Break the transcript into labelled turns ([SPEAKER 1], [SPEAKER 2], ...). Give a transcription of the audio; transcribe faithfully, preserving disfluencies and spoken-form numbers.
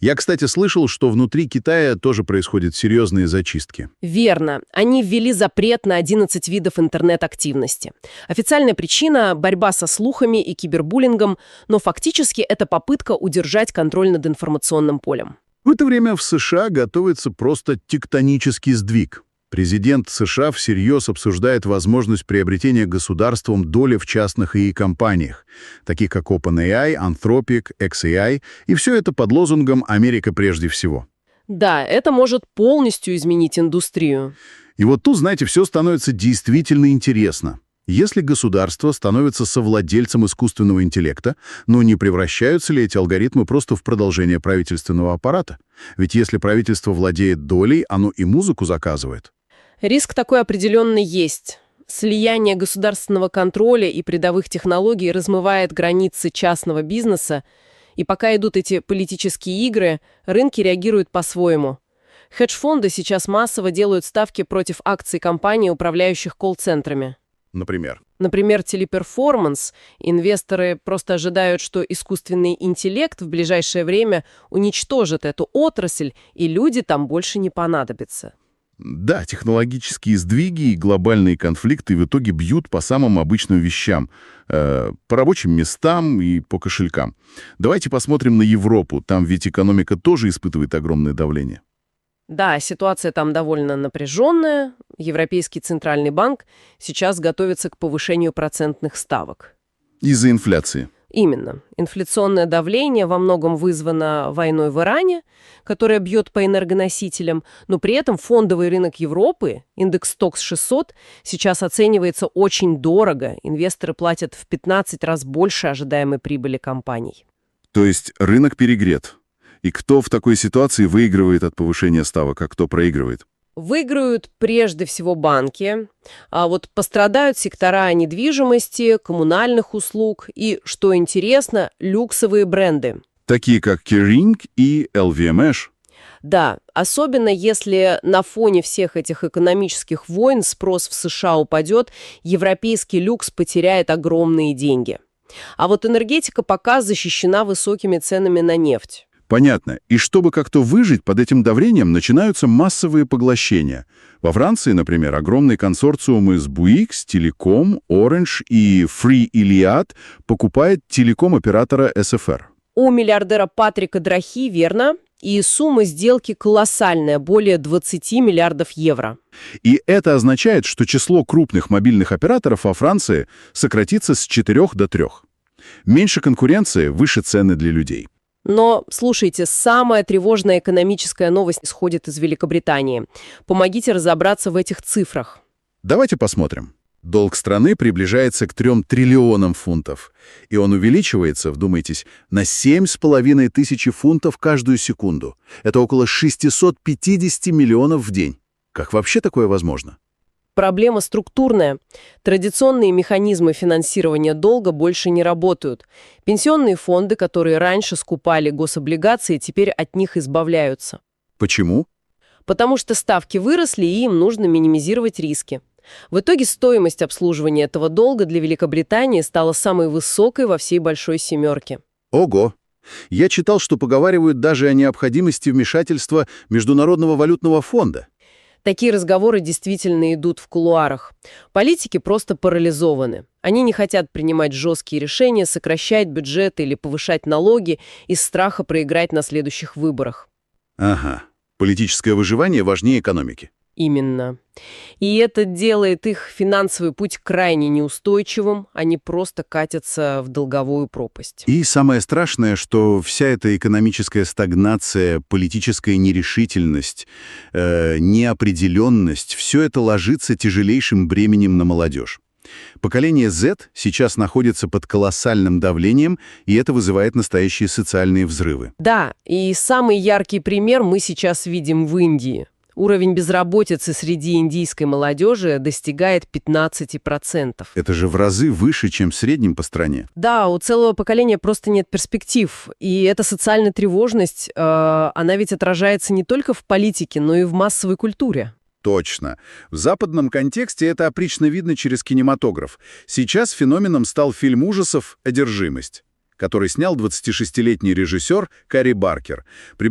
[SPEAKER 1] Я, кстати, слышал, что внутри Китая тоже происходят серьезные зачистки.
[SPEAKER 2] Верно. Они ввели запрет на одиннадцать видов интернет-активности. Официальная причина – борьба со слухами и кибербуллингом, но фактически это попытка удержать контроль над информационным полем.
[SPEAKER 1] В это время в США готовится просто тектонический сдвиг. Президент США всерьез обсуждает возможность приобретения государством доли в частных эй ай-компаниях, таких как OpenAI, Anthropic, икс эй ай, и все это под лозунгом «Америка прежде всего».
[SPEAKER 2] Да, это может полностью изменить индустрию.
[SPEAKER 1] И вот тут, знаете, все становится действительно интересно. Если государство становится совладельцем искусственного интеллекта, но не превращаются ли эти алгоритмы просто в продолжение правительственного аппарата? Ведь если правительство владеет долей, оно и музыку заказывает.
[SPEAKER 2] Риск такой определенно есть. Слияние государственного контроля и передовых технологий размывает границы частного бизнеса, и пока идут эти политические игры, рынки реагируют по-своему. Хедж-фонды сейчас массово делают ставки против акций компаний, управляющих колл-центрами.
[SPEAKER 1] Например?
[SPEAKER 2] Например, Teleperformance. Инвесторы просто ожидают, что искусственный интеллект в ближайшее время уничтожит эту отрасль, и люди там больше не понадобятся.
[SPEAKER 1] Да, технологические сдвиги и глобальные конфликты в итоге бьют по самым обычным вещам, э, по рабочим местам и по кошелькам. Давайте посмотрим на Европу. Там ведь экономика тоже испытывает огромное давление.
[SPEAKER 2] Да, ситуация там довольно напряженная. Европейский центральный банк сейчас готовится к повышению процентных ставок.
[SPEAKER 1] Из-за инфляции.
[SPEAKER 2] Именно. Инфляционное давление во многом вызвано войной в Иране, которая бьет по энергоносителям, но при этом фондовый рынок Европы, индекс стокс шестьсот, сейчас оценивается очень дорого. Инвесторы платят в пятнадцать раз больше ожидаемой прибыли компаний.
[SPEAKER 1] То есть рынок перегрет. И кто в такой ситуации выигрывает от повышения ставок, а кто проигрывает?
[SPEAKER 2] Выиграют прежде всего банки, а вот пострадают сектора недвижимости, коммунальных услуг и, что интересно, люксовые бренды.
[SPEAKER 1] Такие как Kering и эл ви эм эйч.
[SPEAKER 2] Да, особенно если на фоне всех этих экономических войн спрос в США упадет, европейский люкс потеряет огромные деньги. А вот энергетика пока защищена высокими ценами на нефть.
[SPEAKER 1] Понятно. И чтобы как-то выжить под этим давлением, начинаются массовые поглощения. Во Франции, например, огромный консорциум из Bouygues, Telecom, Orange и Free Iliad покупает телеком-оператора эс эф эр.
[SPEAKER 2] У миллиардера Патрика Драхи, верно? И сумма сделки колоссальная, более двадцати миллиардов евро.
[SPEAKER 1] И это означает, что число крупных мобильных операторов во Франции сократится с четырёх до трёх. Меньше конкуренции, выше цены для людей.
[SPEAKER 2] Но, слушайте, самая тревожная экономическая новость исходит из Великобритании. Помогите разобраться в этих цифрах.
[SPEAKER 1] Давайте посмотрим. Долг страны приближается к трем триллионам фунтов. И он увеличивается, вдумайтесь, на семь с половиной тысячи фунтов каждую секунду. Это около шестьсот пятьдесят миллионов в день. Как вообще такое возможно?
[SPEAKER 2] Проблема структурная. Традиционные механизмы финансирования долга больше не работают. Пенсионные фонды, которые раньше скупали гособлигации, теперь от них избавляются.
[SPEAKER 1] Почему?
[SPEAKER 2] Потому что ставки выросли, и им нужно минимизировать риски. В итоге стоимость обслуживания этого долга для Великобритании стала самой высокой во всей Большой Семерке.
[SPEAKER 1] Ого! Я читал, что поговаривают даже о необходимости вмешательства Международного валютного фонда.
[SPEAKER 2] Такие разговоры действительно идут в кулуарах. Политики просто парализованы. Они не хотят принимать жесткие решения, сокращать бюджеты или повышать налоги из страха проиграть на следующих выборах.
[SPEAKER 1] Ага. Политическое выживание важнее экономики.
[SPEAKER 2] Именно. И это делает их финансовый путь крайне неустойчивым, они просто катятся в долговую пропасть.
[SPEAKER 1] И самое страшное, что вся эта экономическая стагнация, политическая нерешительность, э, неопределенность, все это ложится тяжелейшим бременем на молодежь. Поколение Z сейчас находится под колоссальным давлением, и это вызывает настоящие социальные взрывы.
[SPEAKER 2] Да, и самый яркий пример мы сейчас видим в Индии. Уровень безработицы среди индийской молодежи достигает пятнадцати процентов.
[SPEAKER 1] Это же в разы выше, чем в среднем по стране.
[SPEAKER 2] Да, у целого поколения просто нет перспектив. И эта социальная тревожность, э, она ведь отражается не только в политике, но и в массовой культуре.
[SPEAKER 1] Точно. В западном контексте это опрично видно через кинематограф. Сейчас феноменом стал фильм ужасов «Одержимость», который снял двадцатишестилетний режиссер Кари Баркер.